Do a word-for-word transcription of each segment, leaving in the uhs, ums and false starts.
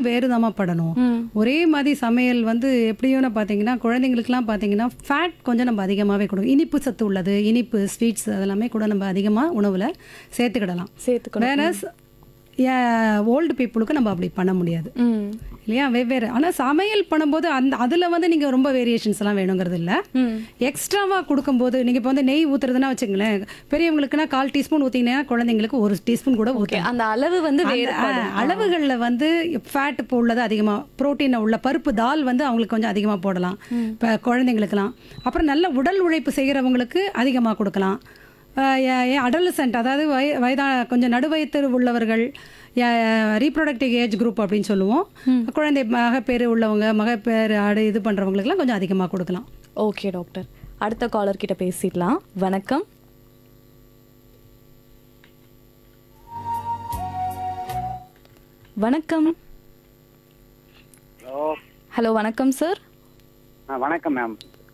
வேறுதாம்மா படணும். ம். ஒரே மாதிரி சமையல் வந்து எப்படியோன்னு பார்த்தீங்கன்னா, குழந்தைங்களுக்குலாம் பார்த்தீங்கன்னா, ஃபேட் கொஞ்சம் நம்ம அதிகமாவே கொடுக்கணும். இனிப்பு சத்து உள்ளது, இனிப்பு, ஸ்வீட்ஸ் அதெல்லாமே கூட நம்ம அதிகமா உணவுல சேர்த்துக்கிடலாம். சேர்த்துக்கணும். வேறஸ் ஓல்டு பீப்புளுக்கு நம்ம அப்படி பண்ண முடியாது. ம். இல்லையா? வெவ்வேறு. ஆனா சமையல் பண்ணும்போது அந்த அதில் வந்து நீங்க ரொம்ப வேரியேஷன்ஸ் எல்லாம் வேணுங்கிறது இல்ல. ம். எக்ஸ்ட்ராவா கொடுக்கும்போது நீங்க இப்போ வந்து நெய் ஊத்துறதுன்னா வச்சுங்களேன், பெரியவங்களுக்குன்னா கால் டீஸ்பூன் ஊற்றிங்கன்னா குழந்தைங்களுக்கு ஒரு டீஸ்பூன் கூட ஓகே. ஊற்றலாம். அந்த அளவு வந்து அந்த வேறுபடும். அளவுகளில் வந்து ஃபேட் இப்போ உள்ளது அதிகமாக, புரோட்டீன் உள்ள பருப்பு தால் வந்து அவங்களுக்கு கொஞ்சம் அதிகமாக போடலாம் இப்போ குழந்தைங்களுக்குலாம். அப்புறம் நல்ல உடல் உழைப்பு செய்கிறவங்களுக்கு அதிகமாக கொடுக்கலாம். அடலசன்ட் அதாவது வய வயதான கொஞ்சம் நடுவயத்து உள்ளவர்கள், ரீப்ரொடக்டிவ் ஏஜ் குரூப் அப்படின்னு சொல்லுவோம். குழந்தை மகப்பேறு உள்ளவங்க, மகப்பேறு ஆடு இது பண்ணுறவங்களுக்குலாம் கொஞ்சம் அதிகமாக கொடுக்கலாம். Okay doctor. அடுத்த காலர் கிட்ட பேசிடலாம். வணக்கம். வணக்கம். ஹலோ. ஹலோ வணக்கம் சார். ஆ வணக்கம் மேம்.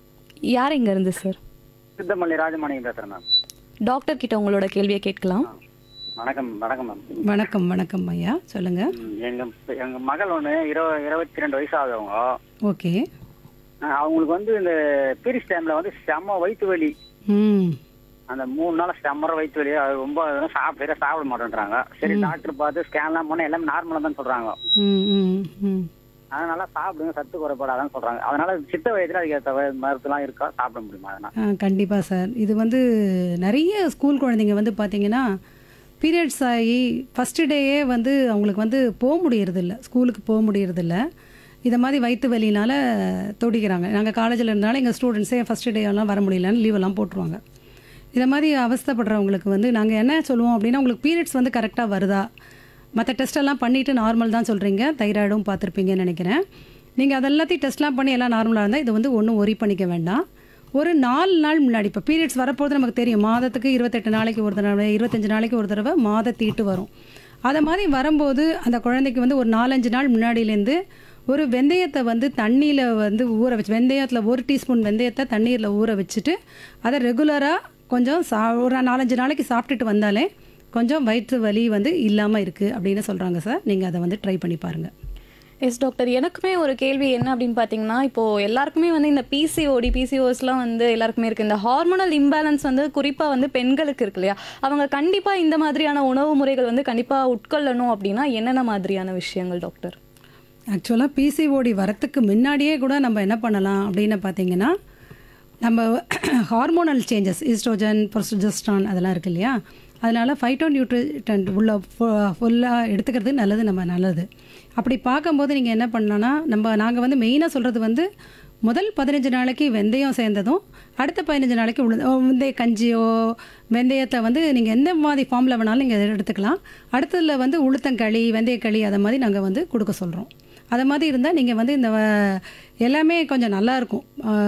யார் எங்க இருந்து சார்? சித்தமல்லி ராஜமாணியம் பேசுகிறேன் மேம். டாக்டர் கிட்ட உங்களோட கேள்வியை கேட்கலாம். வணக்கம் வணக்கம் மேம். வணக்கம் வணக்கம் ஐயா, சொல்லுங்க. ம், எங்க எங்க மகள் ஒன்று இருவ இருபத்தி ரெண்டு வயசு ஆகுது. ஓகே. அவங்களுக்கு வந்து இந்த பீரியட்ஸ் டைம்ல வந்து செம்ம வயிற்று வலி. ம். அந்த மூணு நாள் செம்மற வயிற்று வலி. அது ரொம்ப சாப்பிட சாப்பிட மாட்டேன்றாங்க. சரி டாக்டர் பார்த்து ஸ்கேன்லாம் பண்ண எல்லாமே நார்மலாக தான் சொல்றாங்க. ம் ம் ம் அதனால சாப்பிடுங்க, சத்து குறைபாடாதான் சொல்றாங்க. அதனால சித்த வயதுல அதுக்கு மருத்துவலாம் இருக்கா, சாப்பிட முடியுமா? அதனால கண்டிப்பாக சார். இது வந்து நிறைய ஸ்கூல் குழந்தைங்க வந்து பார்த்தீங்கன்னா பீரியட்ஸ் ஆகி ஃபஸ்ட்டு டேயே வந்து அவங்களுக்கு வந்து போக முடியறதில்ல, ஸ்கூலுக்கு போக முடியறதில்ல. இதை மாதிரி வயிற்று வலினால் தொடிக்கிறாங்க. நாங்கள் காலேஜில் இருந்தாலும் எங்கள் ஸ்டூடெண்ட்ஸே ஃபஸ்ட்டு டே எல்லாம் வர முடியலன்னு லீவெல்லாம் போட்டுருவாங்க. இதை மாதிரி அவஸ்தைப்படுறவங்களுக்கு வந்து நாங்கள் என்ன சொல்லுவோம் அப்படின்னா, உங்களுக்கு பீரியட்ஸ் வந்து கரெக்டாக வருதா, மற்ற டெஸ்ட்டெல்லாம் பண்ணிவிட்டு நார்மல் தான் சொல்கிறீங்க, தைராய்டும் பார்த்துருப்பீங்கன்னு நினைக்கிறேன். நீங்கள் அதெல்லாத்தையும் டெஸ்ட்லாம் பண்ணி எல்லாம் நார்மலாக இருந்தால் இது வந்து ஒன்றும் ஒரி பண்ணிக்க வேண்டாம். ஒரு நாலு நாள் முன்னாடி இப்போ பீரியட்ஸ் வரப்போது நமக்கு தெரியும், மாதத்துக்கு இருபத்தெட்டு நாளைக்கு ஒரு தடவை, இருபத்தஞ்சு நாளைக்கு ஒரு தடவை மாத தீட்டு வரும். அதை மாதிரி வரும்போது அந்த குழந்தைக்கு வந்து ஒரு நாலஞ்சு நாள் முன்னாடியிலேருந்து ஒரு வெந்தயத்தை வந்து தண்ணியில் வந்து ஊற வச்சு, வெந்தயத்தில் ஒரு டீஸ்பூன் வெந்தயத்தை தண்ணீரில் ஊற வச்சுட்டு அதை ரெகுலராக கொஞ்சம் சா ஒரு நாலஞ்சு நாளைக்கு சாப்பிட்டுட்டு வந்தாலே கொஞ்சம் வயிற்று வலி வந்து இல்லாமல் இருக்குது அப்படின்னு சொல்கிறாங்க சார். நீங்கள் அதை வந்து ட்ரை பண்ணி பாருங்கள். Yes doctor. எனக்குமே ஒரு கேள்வி என்ன அப்படின்னு பார்த்தீங்கன்னா, இப்போது எல்லாருக்குமே வந்து இந்த பிசிஓடி பிசிஓஸ்லாம் வந்து எல்லாருக்குமே இருக்குது. இந்த ஹார்மோனல் இம்பேலன்ஸ் வந்து குறிப்பாக வந்து பெண்களுக்கு இருக்கு இல்லையா, அவங்க கண்டிப்பாக இந்த மாதிரியான உணவு முறைகள் வந்து கண்டிப்பாக உட்கொள்ளணும் அப்படின்னா என்னென்ன மாதிரியான விஷயங்கள் டாக்டர்? ஆக்சுவலாக பிசிஓடி வரத்துக்கு முன்னாடியே கூட நம்ம என்ன பண்ணலாம் அப்படின்னு பார்த்தீங்கன்னா, நம்ம ஹார்மோனல் சேஞ்சஸ், ஈஸ்ட்ரோஜன், ப்ரொஜெஸ்ட்ரான் அதெல்லாம் இருக்குது இல்லையா, அதனால் ஃபைட்டோ நியூட்ரிட்டன்ட் உள்ள ஃபுல்லாக எடுத்துக்கிறது நல்லது, நம்ம நல்லது. அப்படி பார்க்கும்போது நீங்கள் என்ன பண்ணலான்னா, நம்ம நாங்கள் வந்து மெயினாக சொல்கிறது வந்து முதல் பதினஞ்சு நாளைக்கு வெந்தயம் சேர்ந்ததும் அடுத்த பதினஞ்சு நாளைக்கு உளுந்த வெந்தய கஞ்சியோ வெந்தயத்தை வந்து நீங்கள் எந்த மாதிரி ஃபார்மில் வேணாலும் நீங்கள் எடுத்துக்கலாம். அடுத்ததில் வந்து உளுத்தங்களி, வெந்தயக்களி அதை மாதிரி நாங்கள் வந்து கொடுக்க சொல்கிறோம். அதை மாதிரி இருந்தால் நீங்கள் வந்து இந்த எல்லாமே கொஞ்சம் நல்லாயிருக்கும்,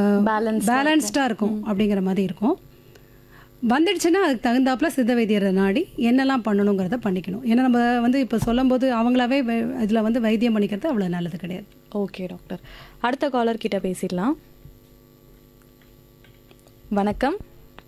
பேலன்ஸ்டாக இருக்கும் அப்படிங்கிற மாதிரி இருக்கும். வந்துடுச்சுன்னா அதுக்கு தகுந்தாப்புல சித்த வைத்தியரை நாடி என்னெல்லாம் பண்ணணுங்கிறத பண்ணிக்கணும். ஏன்னா நம்ம வந்து இப்போ சொல்லும்போது அவங்களாவே இதில் வந்து வைத்தியம் பண்ணிக்கிறது அவ்வளோ நல்லது கிடையாது. Okay doctor. அடுத்த காலர் கிட்ட பேசிடலாம். வணக்கம்.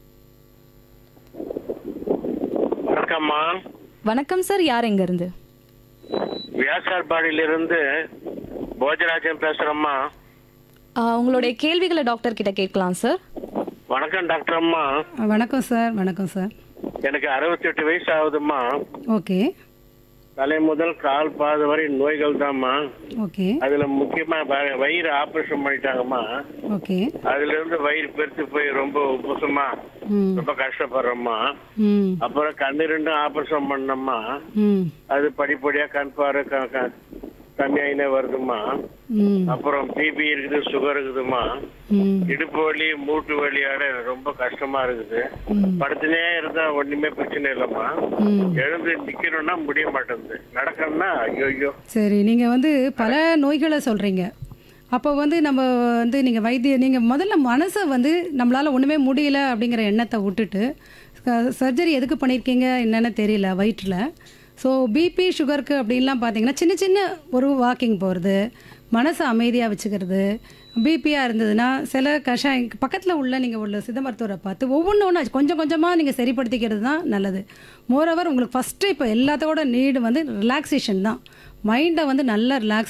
வணக்கம்மா. வணக்கம் சார். யார் எங்க இருந்து? வியாசார்பாடியிலிருந்து போஜராஜன் பேசுறேம்மா. உங்களுடைய கேள்விகளை டாக்டர் கிட்ட கேட்கலாம் சார். வணக்கம் டாக்டர் அம்மா. வணக்கம் சார். வணக்கம் சார். எனக்கு அறுபத்தி எட்டு வயசு ஆகுதும்மா. ஓகே. தலை முதல் கால் பாத வரை நோய்கள் தான்மா. ஓகே. அதுல முக்கியமா வயிறு ஆபரேஷன் பண்ணிட்டாங்கம்மா. ஓகே. அதுல இருந்து வயிறு பெருத்து போய் ரொம்ப உப்புசமா ரொம்ப கஷ்டப்படுறோம்மா. அப்புறம் கண்ணு ரெண்டும் ஆபரேஷன் பண்ணோம்மா. அது படிப்படியா கண் பாரு கம்மியாயினே வருதுமா. அப்புறம் பிபி இருக்குது, சுகர் இருக்குதுமா. இடுப்பு வலி, மூட்டு வலியாட ரொம்ப கஷ்டமா இருக்குது. படுத்துனே இருந்தா ஒண்ணுமே பிரச்சனை இல்லம்மா. எழுந்து நிக்கணும்னா முடிய மாட்டேங்குது, நடக்கணும்னா ஐயோ. சரி, நீங்க வந்து பல நோய்களை சொல்றீங்க. அப்போ வந்து நம்ம வந்து நீங்கள் வைத்திய நீங்கள் முதல்ல மனசை வந்து நம்மளால் ஒன்றுமே முடியல அப்படிங்கிற எண்ணத்தை விட்டுட்டு, சர்ஜரி எதுக்கு பண்ணியிருக்கீங்க என்னென்னு தெரியல வயிற்றில். ஸோ பிபி சுகருக்கு அப்படின்லாம் பார்த்தீங்கன்னா சின்ன சின்ன ஒரு வாக்கிங் போகிறது, மனசை அமைதியாக வச்சுக்கிறது. பிபியாக இருந்ததுன்னா சில கஷாயம் பக்கத்தில் உள்ள நீங்கள் உள்ள சித்த மருத்துவரை பார்த்து ஒவ்வொன்று ஒன்று கொஞ்சம் கொஞ்சமாக நீங்கள் சரிப்படுத்திக்கிறது தான் நல்லது. மோரோவர் உங்களுக்கு ஃபஸ்ட்டு இப்போ எல்லாத்தோட நீடு வந்து ரிலாக்ஸேஷன் தான். மைண்டை வந்து நல்லா ரிலாக்ஸ்